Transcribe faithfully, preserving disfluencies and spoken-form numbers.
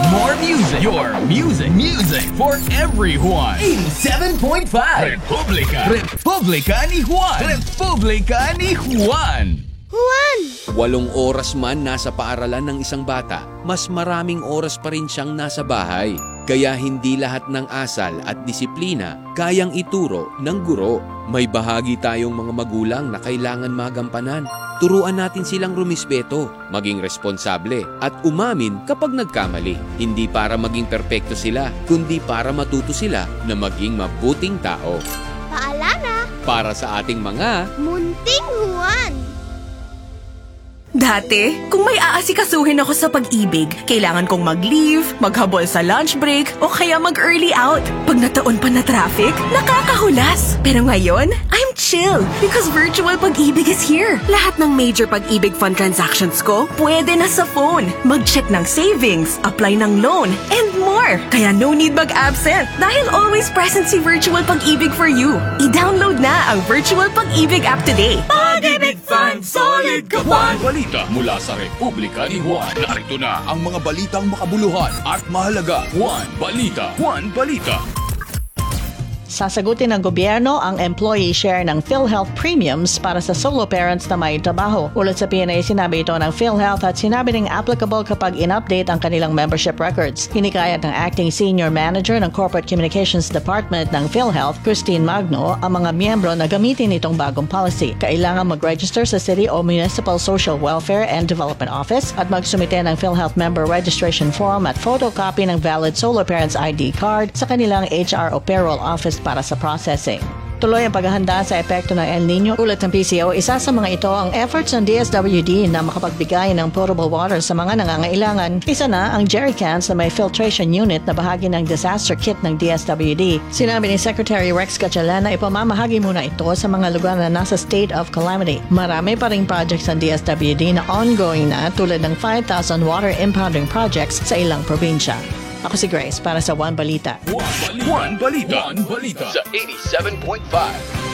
More music. Your music. Music for everyone. eighty-seven point five. Republika. Republika ni Juan. Republika ni Juan. Juan! Walong oras man nasa paaralan ng isang bata, mas maraming oras pa rin siyang nasa bahay. Kaya hindi lahat ng asal at disiplina kayang ituro ng guro. May bahagi tayong mga magulang na kailangan magampanan. Turuan natin silang rumispeto, maging responsable, at umamin kapag nagkamali. Hindi para maging perpekto sila, kundi para matuto sila na maging mabuting tao. Paalala! Para sa ating mga Munting Juan! Dati, kung may aasikasuhin ako sa pag-ibig, kailangan kong mag-leave, maghabol sa lunch break, o kaya mag-early out. Pag nataon pa na traffic, nakakahulas. Pero ngayon, I'm chill because virtual pag-ibig is here. Lahat ng major pag-ibig fund transactions ko, pwede na sa phone. Mag-check ng savings, apply ng loan, and more. Kaya no need mag-absent dahil always present si Virtual Pag-ibig for you. I-download na ang Virtual Pag-ibig app today. Pag-ibig Fund, solid ka pa! Balita mula sa Republika ni Juan. Narito na ang mga balitang makabuluhan at mahalaga. Juan Balita. Juan Balita. Sasagutin ng gobyerno ang employee share ng PhilHealth premiums para sa solo parents na may trabaho. Ulat sa P N A, sinabi ito ng PhilHealth at sinabi ring applicable kapag in-update ang kanilang membership records. Hinikayat ng Acting Senior Manager ng Corporate Communications Department ng PhilHealth, Christine Magno, ang mga miyembro na gamitin itong bagong policy. Kailangan mag-register sa City o Municipal Social Welfare and Development Office at magsumite ng PhilHealth Member Registration Form at photocopy ng valid Solo Parents I D card sa kanilang H R o Payroll Office para sa processing. Tuloy ang paghahanda sa epekto ng El Nino. Ulat ng P C O, isa sa mga ito ang efforts ng D S W D na makapagbigay ng potable water sa mga nangangailangan. Isa na ang jerry cans na may filtration unit na bahagi ng disaster kit ng D S W D. Sinabi ni Secretary Rex Gatchalian na ipamamahagi muna ito sa mga lugar na nasa state of calamity. Marami pa ring projects ng D S W D na ongoing na tulad ng five thousand water impounding projects sa ilang probinsya. Ako si Grace para sa One Balita. One Balita. One Balita. One Balita. Sa eighty-seven point five.